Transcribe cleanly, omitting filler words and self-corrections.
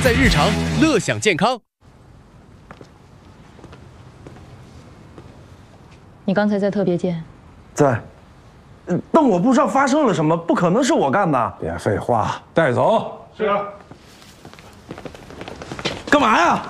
在日常，乐享健康。 你刚才在特别间？ 在。但我不知道发生了什么，不可能是我干的。 别废话，带走。 是。 干嘛呀？